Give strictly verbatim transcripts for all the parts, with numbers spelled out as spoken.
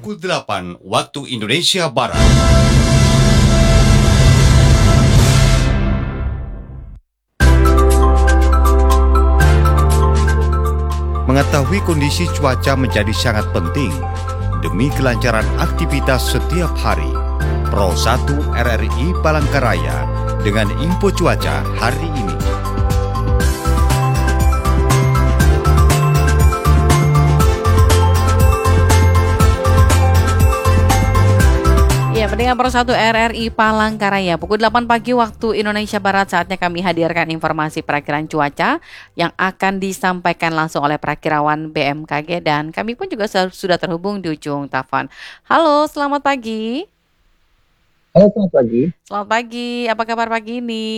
pukul delapan waktu Indonesia Barat. Mengetahui kondisi cuaca menjadi sangat penting demi kelancaran aktivitas setiap hari. Pro satu R R I Palangkaraya dengan info cuaca hari ini. Ya, pendengar Pro satu R R I Palangkaraya, pukul delapan pagi waktu Indonesia Barat, saatnya kami hadirkan informasi perakiran cuaca yang akan disampaikan langsung oleh perakirawan B M K G, dan kami pun juga sudah terhubung di ujung telepon. Halo, selamat pagi. Halo, selamat pagi. Selamat pagi, apa kabar pagi ini?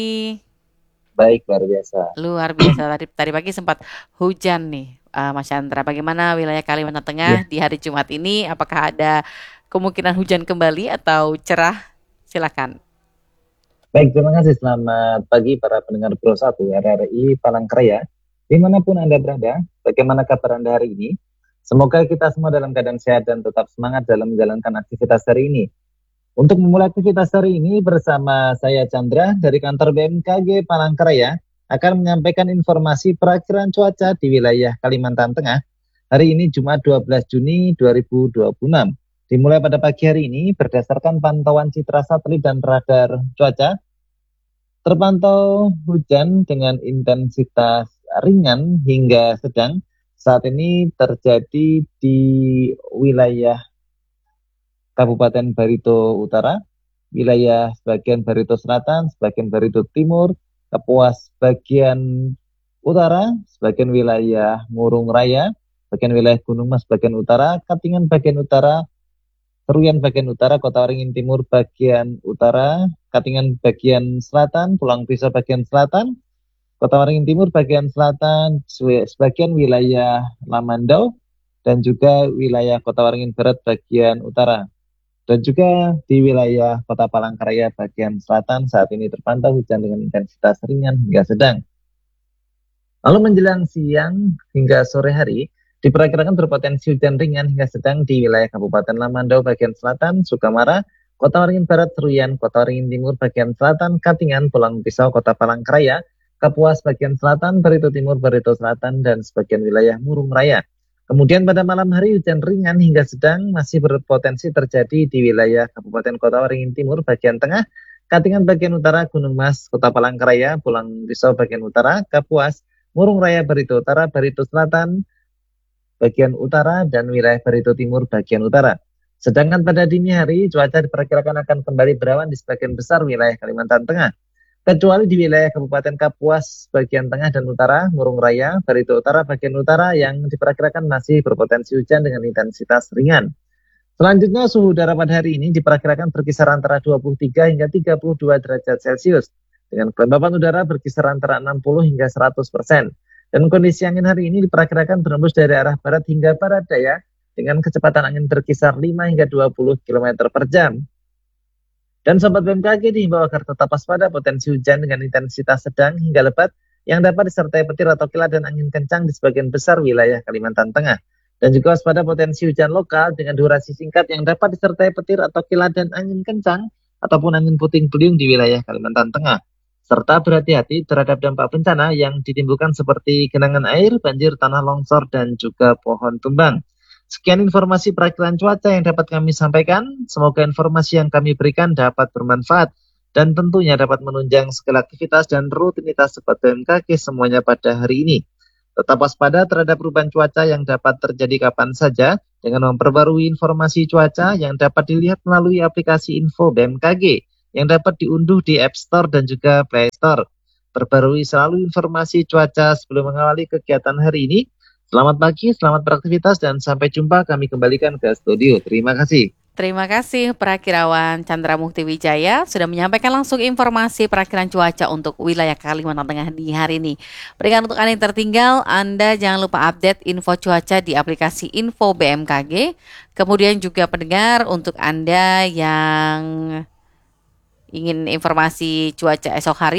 Baik, luar biasa. Luar biasa, tadi, tadi pagi sempat hujan nih, uh, Mas Chandra. Bagaimana wilayah Kalimantan Tengah yeah. di hari Jumat ini? Apakah ada kemungkinan hujan kembali atau cerah? Silakan. Baik, terima kasih. Selamat pagi para pendengar Pro satu R R I Palangkaraya. Dimanapun Anda berada, bagaimana kabar Anda hari ini? Semoga kita semua dalam keadaan sehat dan tetap semangat dalam menjalankan aktivitas hari ini. Untuk memulai aktivitas hari ini bersama saya Chandra dari kantor B M K G Palangkaraya akan menyampaikan informasi perakiran cuaca di wilayah Kalimantan Tengah hari ini Jumat dua belas Juni dua ribu dua puluh enam. Dimulai pada pagi hari ini berdasarkan pantauan citra satelit dan radar cuaca, terpantau hujan dengan intensitas ringan hingga sedang saat ini terjadi di wilayah Kabupaten Barito Utara, wilayah sebagian Barito Selatan, sebagian Barito Timur, Kapuas bagian utara, sebagian wilayah Murung Raya, bagian wilayah Gunung Mas bagian utara, Katingan bagian utara, Seruyan bagian utara, Kota Waringin Timur bagian utara, Katingan bagian selatan, Pulang Pisau bagian selatan, Kota Waringin Timur bagian selatan, sebagian wilayah Lamandau, dan juga wilayah Kota Waringin Barat bagian utara. Dan juga di wilayah Kota Palangkaraya bagian selatan saat ini terpantau hujan dengan intensitas ringan hingga sedang. Lalu menjelang siang hingga sore hari, diperkirakan berpotensi hujan ringan hingga sedang di wilayah Kabupaten Lamandau bagian selatan, Sukamara, Kota Waringin Barat, Seruyan, Kota Waringin Timur bagian selatan, Katingan, Pulang Pisau, Kota Palangkaraya, Kapuas bagian selatan, Barito Timur, Barito Selatan, dan sebagian wilayah Murung Raya. Kemudian pada malam hari hujan ringan hingga sedang masih berpotensi terjadi di wilayah Kabupaten Kota Waringin Timur bagian tengah, Katingan bagian utara, Gunung Mas, Kota Palangkaraya, Pulang Pisau bagian utara, Kapuas, Murung Raya, Barito Utara, Barito Selatan bagian utara, dan wilayah Barito Timur bagian utara. Sedangkan pada dini hari cuaca diperkirakan akan kembali berawan di sebagian besar wilayah Kalimantan Tengah, kecuali di wilayah Kabupaten Kapuas bagian tengah dan utara, Murung Raya, Barito Utara bagian utara yang diperkirakan masih berpotensi hujan dengan intensitas ringan. Selanjutnya suhu udara pada hari ini diperkirakan berkisar antara dua puluh tiga hingga tiga puluh dua derajat Celcius dengan kelembapan udara berkisar antara enam puluh hingga seratus persen. Dan kondisi angin hari ini diperkirakan berembus dari arah barat hingga barat daya dengan kecepatan angin berkisar lima hingga dua puluh kilometer per jam. Dan Sobat B M K G dihimbau agar tetap waspada potensi hujan dengan intensitas sedang hingga lebat yang dapat disertai petir atau kilat dan angin kencang di sebagian besar wilayah Kalimantan Tengah. Dan juga waspada potensi hujan lokal dengan durasi singkat yang dapat disertai petir atau kilat dan angin kencang ataupun angin puting beliung di wilayah Kalimantan Tengah. Serta berhati-hati terhadap dampak bencana yang ditimbulkan seperti genangan air, banjir, tanah longsor, dan juga pohon tumbang. Sekian informasi perakiran cuaca yang dapat kami sampaikan. Semoga informasi yang kami berikan dapat bermanfaat dan tentunya dapat menunjang segala aktivitas dan rutinitas Sobat B M K G semuanya pada hari ini. Tetap waspada terhadap perubahan cuaca yang dapat terjadi kapan saja dengan memperbarui informasi cuaca yang dapat dilihat melalui aplikasi Info B M K G yang dapat diunduh di App Store dan juga Play Store. Perbarui selalu informasi cuaca sebelum mengawali kegiatan hari ini. Selamat pagi, selamat beraktivitas, dan sampai jumpa. Kami kembalikan ke studio. Terima kasih. Terima kasih Perakirawan Chandra Mukti Wijaya sudah menyampaikan langsung informasi perakiran cuaca untuk wilayah Kalimantan Tengah di hari ini. Berikan untuk Anda yang tertinggal, Anda jangan lupa update info cuaca di aplikasi Info B M K G. Kemudian juga pendengar, untuk Anda yang ingin informasi cuaca esok hari,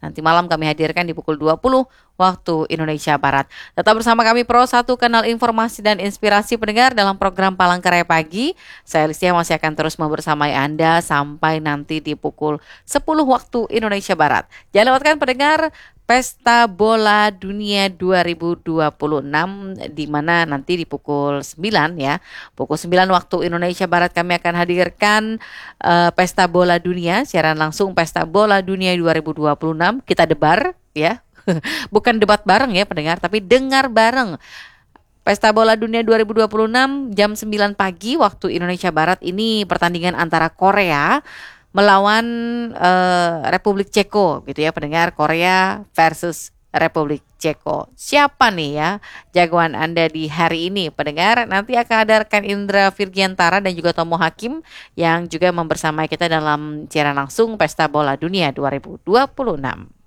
Nanti malam kami hadirkan di pukul dua puluh waktu Indonesia Barat. Tetap bersama kami Pro satu, kanal informasi dan inspirasi pendengar dalam program Palangkaraya Pagi. Saya Listia masih akan terus membersamai Anda sampai nanti di pukul sepuluh waktu Indonesia Barat. Jangan lewatkan pendengar Pesta Bola Dunia dua ribu dua puluh enam, di mana nanti di pukul sembilan ya. Pukul sembilan waktu Indonesia Barat kami akan hadirkan uh, Pesta Bola Dunia, siaran langsung Pesta Bola Dunia dua ribu dua puluh enam. Kita debar ya. Bukan debat bareng ya pendengar, tapi dengar bareng. Pesta Bola Dunia dua ribu dua puluh enam jam sembilan pagi waktu Indonesia Barat, ini pertandingan antara Korea melawan uh, Republik Ceko gitu ya pendengar. Korea versus Republik Ceko. Siapa nih ya jagoan Anda di hari ini pendengar? Nanti akan hadirkan Indra Virgiantara dan juga Tomo Hakim yang juga membersamai kita dalam siaran langsung Pesta Bola Dunia dua ribu dua puluh enam.